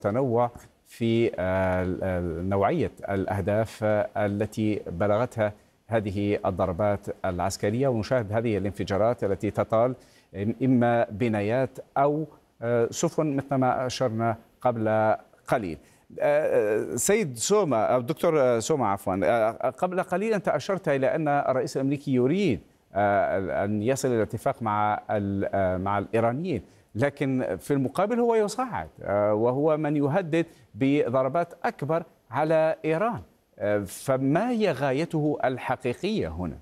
تنوع في نوعية الأهداف التي بلغتها هذه الضربات العسكرية، ونشاهد هذه الانفجارات التي تطال إما بنايات أو سفن مثل ما أشرنا قبل قليل. سيد سوما أو دكتور سوما عفوا، قبل قليل أنت أشرت إلى أن الرئيس الأمريكي يريد أن يصل إلى اتفاق مع الإيرانيين، لكن في المقابل هو يصعد وهو من يهدد بضربات أكبر على إيران. فما هي غايته الحقيقية هنا؟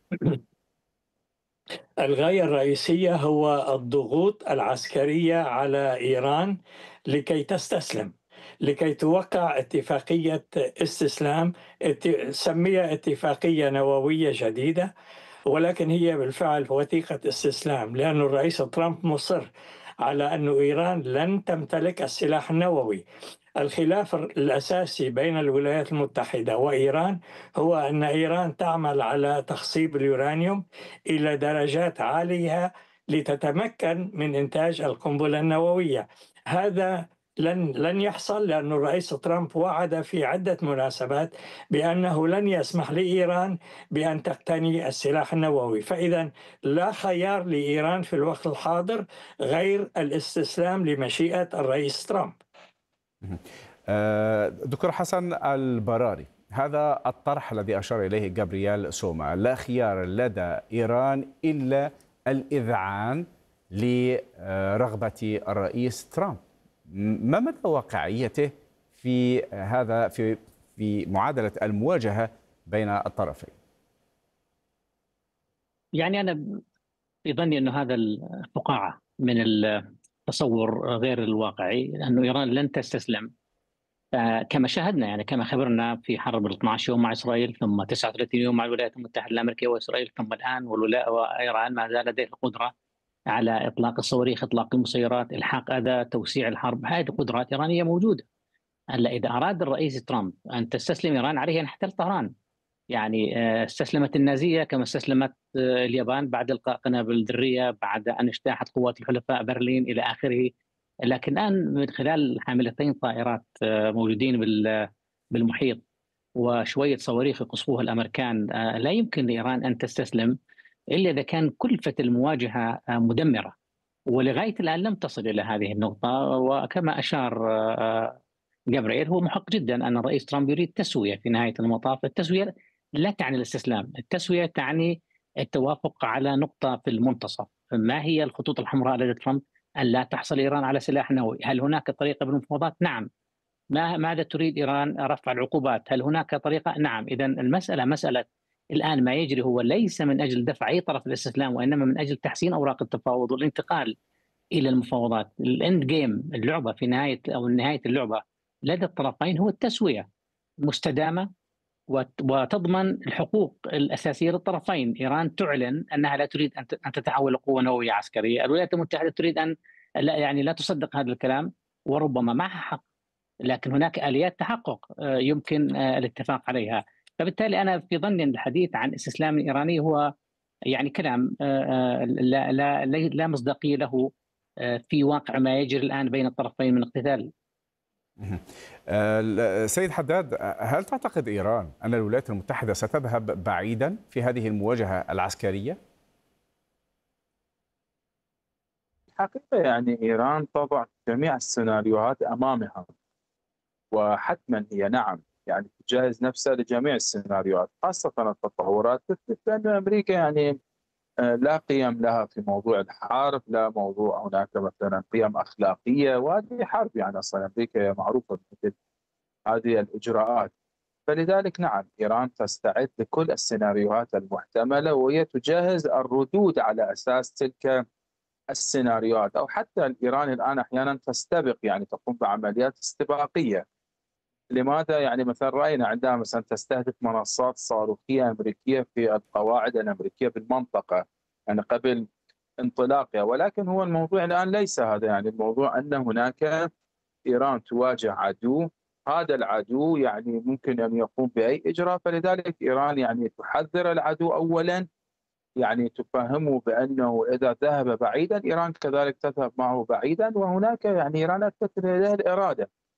الغاية الرئيسية هو الضغوط العسكرية على إيران لكي تستسلم، لكي توقع اتفاقية استسلام، سميها اتفاقية نووية جديدة، ولكن هي بالفعل وثيقة استسلام، لأن الرئيس ترامب مصر على أن إيران لن تمتلك السلاح النووي. الخلاف الأساسي بين الولايات المتحدة وإيران هو أن إيران تعمل على تخصيب اليورانيوم إلى درجات عالية لتتمكن من إنتاج القنبلة النووية. هذا لن يحصل، لأن الرئيس ترامب وعد في عدة مناسبات بأنه لن يسمح لإيران بأن تقتني السلاح النووي. فإذا لا خيار لإيران في الوقت الحاضر غير الاستسلام لمشيئة الرئيس ترامب. دكتور حسن البراري، هذا الطرح الذي أشار إليه جابرييل سوما، لا خيار لدى إيران إلا الإذعان لرغبة الرئيس ترامب. ما مدى واقعيته في هذا في معادلة المواجهة بين الطرفين؟ يعني أنا في ظني أنه هذا الفقاعة من التصور غير الواقعي، لأنه إيران لن تستسلم كما شاهدنا، يعني كما خبرنا في حرب ال 12 يوم مع إسرائيل، ثم 39 يوم مع الولايات المتحدة الأمريكية وإسرائيل، ثم الآن وإيران ما زال لديها القدرة على إطلاق الصواريخ، إطلاق المسيرات، إلحاق أذى، توسيع الحرب. هذه قدرات إيرانية موجودة. هلا إذا أراد الرئيس ترامب أن تستسلم إيران، عليه أن يحتل طهران. يعني استسلمت النازية كما استسلمت اليابان بعد إلقاء قنابل الذرية، بعد أن اجتاحت قوات الحلفاء برلين إلى آخره. لكن الآن من خلال حاملتين طائرات موجودين بالمحيط وشوية صواريخ يقصفوها الأمريكان، لا يمكن لإيران أن تستسلم إلا إذا كان كلفة المواجهة مدمرة، ولغاية الآن لم تصل إلى هذه النقطة. وكما أشار جابرييل، هو محق جدا أن الرئيس ترامب يريد تسوية في نهاية المطاف. التسوية لا تعني الاستسلام، التسوية تعني التوافق على نقطة في المنتصف. ما هي الخطوط الحمراء لدى ترامب؟ أن لا تحصل إيران على سلاح نووي. هل هناك طريقة بالمفاوضات؟ نعم. ماذا تريد إيران؟ رفع العقوبات. هل هناك طريقة؟ نعم. إذا المسألة مسألة الآن ما يجري هو ليس من أجل دفع أي طرف الاستسلام، وإنما من أجل تحسين أوراق التفاوض والانتقال إلى المفاوضات. الإند جيم، اللعبة في نهاية أو نهاية اللعبة لدى الطرفين هو التسوية مستدامة وتضمن الحقوق الأساسية للطرفين. إيران تعلن أنها لا تريد أن تتحول لقوة نووية عسكرية. الولايات المتحدة تريد أن لا تصدق هذا الكلام، وربما معها حق، لكن هناك آليات تحقق يمكن الاتفاق عليها. فبالتالي أنا في ظني أن الحديث عن استسلام إيراني هو يعني كلام لا مصداقية له في واقع ما يجري الآن بين الطرفين من اقتتال. سيد حداد، هل تعتقد إيران أن الولايات المتحدة ستذهب بعيدا في هذه المواجهة العسكرية؟ حقيقة يعني إيران تضع جميع السيناريوهات أمامها، وحتما هي نعم يعني تجهز نفسها لجميع السيناريوهات، خاصة التطورات تثبت بأن أمريكا يعني لا قيم لها في موضوع الحرب، لا موضوع هناك مثلا قيم أخلاقية، وهذه حرب يعني أصلا أمريكا معروفة مثل هذه الإجراءات. فلذلك نعم إيران تستعد لكل السيناريوهات المحتملة، وهي تجهز الردود على أساس تلك السيناريوهات، أو حتى إيران الآن أحيانا تستبق، يعني تقوم بعمليات استباقية. لماذا؟ يعني مثلا رأينا عندها مثلا تستهدف منصات صاروخية أمريكية في القواعد الأمريكية بالمنطقة يعني قبل انطلاقها. ولكن هو الموضوع الآن ليس هذا، يعني الموضوع أن هناك إيران تواجه عدو، هذا العدو يعني ممكن أن يقوم بأي إجراء. فلذلك إيران يعني تحذر العدو أولا، يعني تفهمه بأنه إذا ذهب بعيدا إيران كذلك تذهب معه بعيدا، وهناك يعني إيران أثبتت لديها الإرادة